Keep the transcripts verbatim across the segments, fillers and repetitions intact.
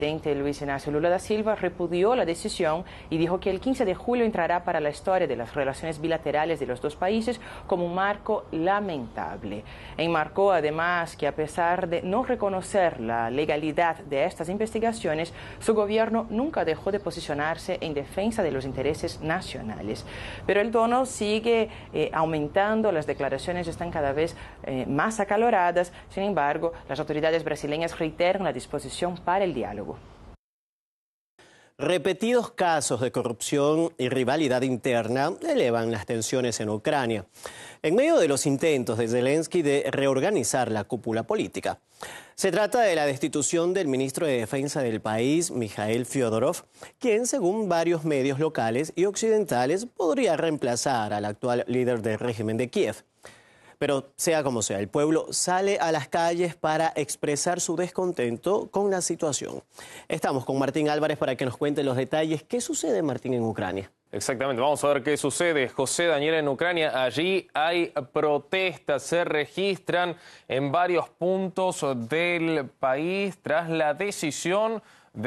El presidente Luis Inácio Lula da Silva repudió la decisión y dijo que el quince de julio entrará para la historia de las relaciones bilaterales de los dos países como un marco lamentable. Enmarcó además que a pesar de no reconocer la legalidad de estas investigaciones, su gobierno nunca dejó de posicionarse en defensa de los intereses nacionales. Pero el tono sigue eh, aumentando, las declaraciones están cada vez eh, más acaloradas. Sin embargo, las autoridades brasileñas reiteran la disposición para el diálogo. Repetidos casos de corrupción y rivalidad interna elevan las tensiones en Ucrania, en medio de los intentos de Zelensky de reorganizar la cúpula política. Se trata de la destitución del ministro de Defensa del país, Mikhail Fyodorov, quien, según varios medios locales y occidentales, podría reemplazar al actual líder del régimen de Kiev. Pero sea como sea, el pueblo sale a las calles para expresar su descontento con la situación. Estamos con Martín Álvarez para que nos cuente los detalles. ¿Qué sucede, Martín, en Ucrania? Exactamente, vamos a ver qué sucede. José Daniel, en Ucrania, allí hay protestas, se registran en varios puntos del país tras la decisión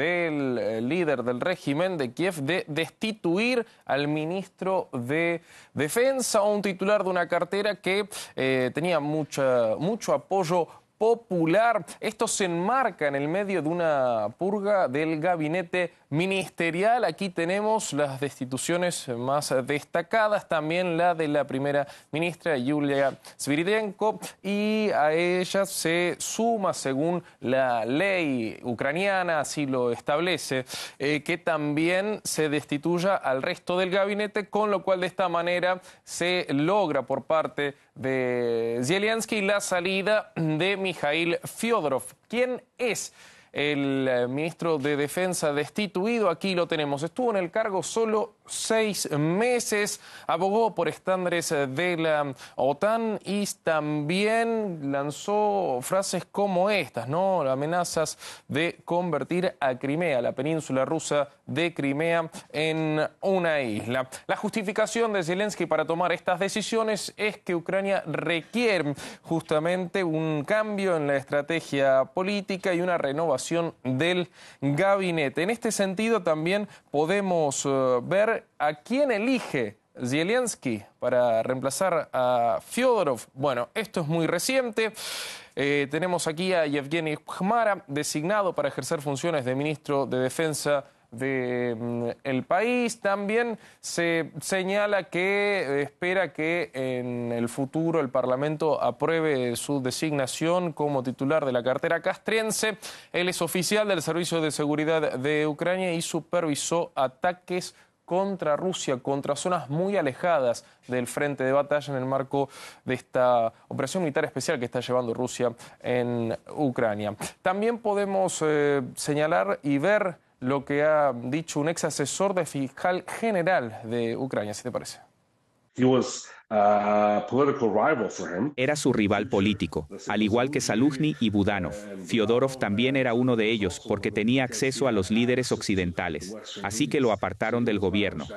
del líder del régimen de Kiev de destituir al ministro de Defensa, un titular de una cartera que eh, tenía mucha, mucho apoyo popular. Esto se enmarca en el medio de una purga del gabinete ministerial. Aquí tenemos las destituciones más destacadas, también la de la primera ministra Yulia Sviridenko, y a ella se suma, según la ley ucraniana, así lo establece, eh, que también se destituya al resto del gabinete, con lo cual de esta manera se logra por parte de Zelensky la salida de Mikhail Fyodorov. ¿Quién es el ministro de Defensa destituido? Aquí lo tenemos. Estuvo en el cargo solo seis meses, abogó por estándares de la OTAN y también lanzó frases como estas, ¿no? Amenazas de convertir a Crimea, la península rusa de Crimea, en una isla. La justificación de Zelensky para tomar estas decisiones es que Ucrania requiere justamente un cambio en la estrategia política y una renovación del gabinete. En este sentido también podemos uh, ver a quién elige Zelensky para reemplazar a Fyodorov. Bueno, esto es muy reciente. Eh, tenemos aquí a Yevgeny Khmara, designado para ejercer funciones de ministro de Defensa del mm, país. También se señala que eh, espera que en el futuro el Parlamento apruebe su designación como titular de la cartera castrense. Él es oficial del Servicio de Seguridad de Ucrania y supervisó ataques contra Rusia, contra zonas muy alejadas del frente de batalla en el marco de esta operación militar especial que está llevando Rusia en Ucrania. También podemos eh, señalar y ver lo que ha dicho un ex asesor del fiscal general de Ucrania, si te parece. Era su rival político, al igual que Zaluzhny y Budanov. Fyodorov también era uno de ellos porque tenía acceso a los líderes occidentales, así que lo apartaron del gobierno.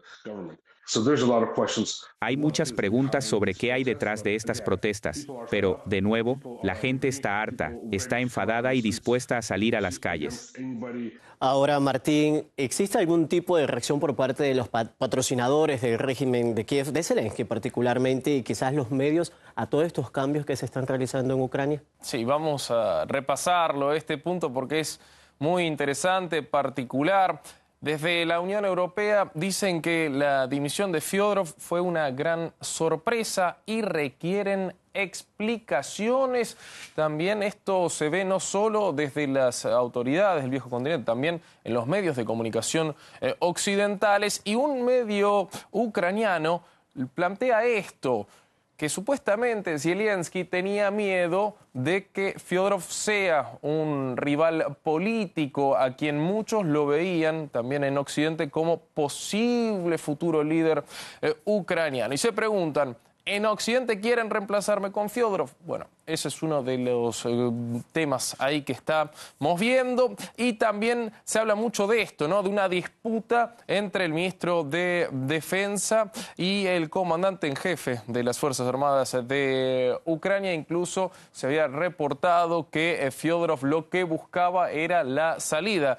Hay muchas preguntas sobre qué hay detrás de estas protestas, pero, de nuevo, la gente está harta, está enfadada y dispuesta a salir a las calles. Ahora, Martín, ¿existe algún tipo de reacción por parte de los patrocinadores del régimen de Kiev, de Zelensky particularmente, y quizás los medios, a todos estos cambios que se están realizando en Ucrania? Sí, vamos a repasarlo, este punto, porque es muy interesante, particular. Desde la Unión Europea dicen que la dimisión de Fyodorov fue una gran sorpresa y requieren explicaciones. También esto se ve no solo desde las autoridades del viejo continente, también en los medios de comunicación eh, occidentales. Y un medio ucraniano plantea esto, que supuestamente Zelensky tenía miedo de que Fyodorov sea un rival político a quien muchos lo veían también en Occidente como posible futuro líder eh, ucraniano. Y se preguntan, ¿en Occidente quieren reemplazarme con Fyodorov? Bueno, ese es uno de los eh, temas ahí que estamos viendo. Y también se habla mucho de esto, ¿no? De una disputa entre el ministro de Defensa y el comandante en jefe de las Fuerzas Armadas de Ucrania. Incluso se había reportado que eh, Fyodorov lo que buscaba era la salida